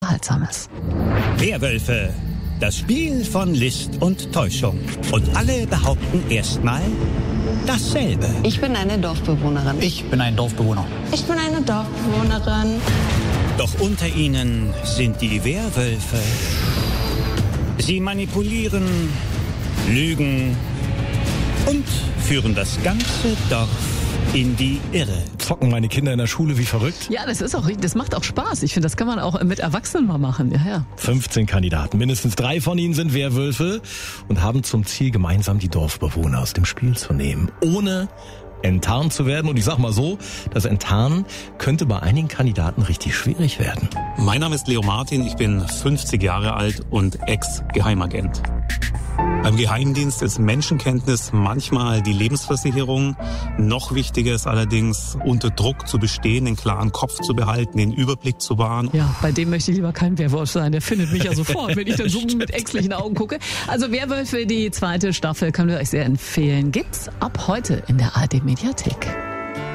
Unterhaltsames. Werwölfe, das Spiel von List und Täuschung. Und alle behaupten erstmal dasselbe. Ich bin eine Dorfbewohnerin. Ich bin ein Dorfbewohner. Ich bin eine Dorfbewohnerin. Doch unter ihnen sind die Werwölfe. Sie manipulieren, lügen und führen das ganze Dorf in die Irre. Zocken meine Kinder in der Schule wie verrückt? Ja, das macht auch Spaß. Ich finde, das kann man auch mit Erwachsenen mal machen. Ja. 15 Kandidaten, mindestens 3 von ihnen sind Werwölfe und haben zum Ziel, gemeinsam die Dorfbewohner aus dem Spiel zu nehmen, ohne enttarnt zu werden. Und ich sag mal so, das Enttarnen könnte bei einigen Kandidaten richtig schwierig werden. Mein Name ist Leo Martin, ich bin 50 Jahre alt und Ex-Geheimagent. Beim Geheimdienst ist Menschenkenntnis manchmal die Lebensversicherung. Noch wichtiger ist allerdings, unter Druck zu bestehen, den klaren Kopf zu behalten, den Überblick zu wahren. Ja, bei dem möchte ich lieber kein Werwolf sein. Der findet mich ja sofort, wenn ich dann so mit ängstlichen Augen gucke. Also Werwölfe, die 2. Staffel, können wir euch sehr empfehlen. Gibt's ab heute in der ARD Mediathek.